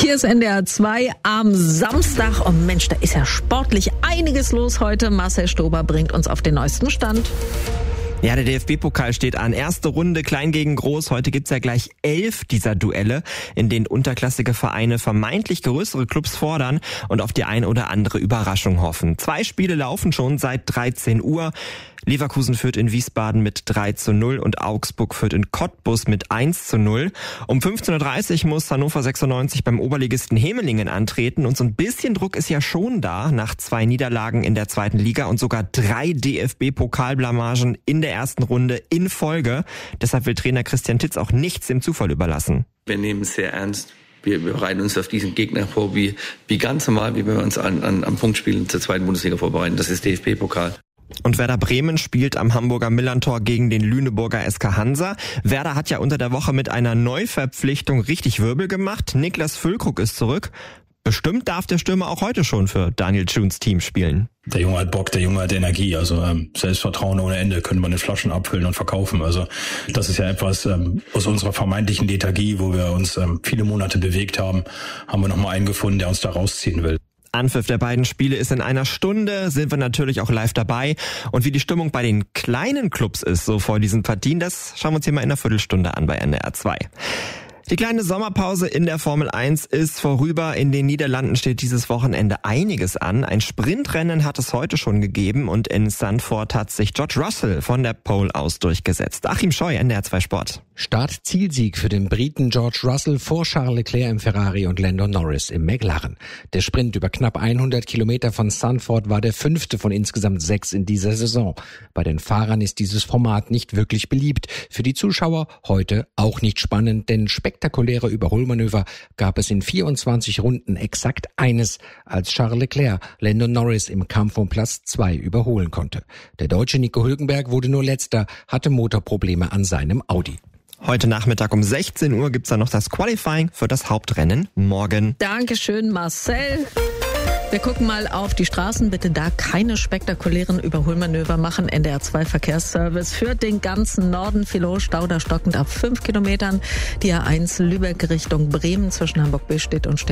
Hier ist NDR 2 am Samstag. Oh Mensch, da ist ja sportlich einiges los heute. Marcel Stober bringt uns auf den neuesten Stand. Ja, der DFB-Pokal steht an. Erste Runde, klein gegen groß. Heute gibt's ja gleich 11 dieser Duelle, in denen unterklassige Vereine vermeintlich größere Clubs fordern und auf die ein oder andere Überraschung hoffen. 2 Spiele laufen schon seit 13 Uhr. Leverkusen führt in Wiesbaden mit 3:0 und Augsburg führt in Cottbus mit 1:0. Um 15:30 Uhr muss Hannover 96 beim Oberligisten Hemelingen antreten und so ein bisschen Druck ist ja schon da nach 2 Niederlagen in der 2. Liga und sogar 3 DFB-Pokalblamagen in der ersten Runde in Folge. Deshalb will Trainer Christian Titz auch nichts dem Zufall überlassen. Wir nehmen es sehr ernst. Wir bereiten uns auf diesen Gegner vor, wie ganz normal, wie wir uns am Punktspielen zur 2. Bundesliga vorbereiten. Das ist DFB-Pokal. Und Werder Bremen spielt am Hamburger Millantor gegen den Lüneburger SK Hansa. Werder hat ja unter der Woche mit einer Neuverpflichtung richtig Wirbel gemacht. Niklas Füllkrug ist zurück. Bestimmt darf der Stürmer auch heute schon für Daniel Thuns Team spielen. Der Junge hat Bock, der Junge hat Energie, also Selbstvertrauen ohne Ende, können wir in Flaschen abfüllen und verkaufen. Also das ist ja etwas aus unserer vermeintlichen Lethargie, wo wir uns viele Monate bewegt haben wir nochmal einen gefunden, der uns da rausziehen will. Anpfiff der beiden Spiele ist in einer Stunde, sind wir natürlich auch live dabei. Und wie die Stimmung bei den kleinen Clubs ist, so vor diesen Partien, das schauen wir uns hier mal in einer Viertelstunde an bei NDR 2. Die kleine Sommerpause in der Formel 1 ist vorüber. In den Niederlanden steht dieses Wochenende einiges an. Ein Sprintrennen hat es heute schon gegeben und in Zandvoort hat sich George Russell von der Pole aus durchgesetzt. Achim Scheu, NDR 2 Sport. Start-Zielsieg für den Briten George Russell vor Charles Leclerc im Ferrari und Lando Norris im McLaren. Der Sprint über knapp 100 Kilometer von Zandvoort war der 5. von insgesamt 6 in dieser Saison. Bei den Fahrern ist dieses Format nicht wirklich beliebt. Für die Zuschauer heute auch nicht spannend, denn spektakuläre Überholmanöver gab es in 24 Runden exakt eines, als Charles Leclerc Lando Norris im Kampf um Platz 2 überholen konnte. Der Deutsche Nico Hülkenberg wurde nur Letzter, hatte Motorprobleme an seinem Audi. Heute Nachmittag um 16 Uhr gibt's dann noch das Qualifying für das Hauptrennen morgen. Dankeschön, Marcel. Wir gucken mal auf die Straßen. Bitte da keine spektakulären Überholmanöver machen. NDR 2 Verkehrsservice führt den ganzen Norden. Villach, Stauder stockend ab 5 Kilometern. Die A1 Lübeck Richtung Bremen zwischen Hamburg-Billstedt und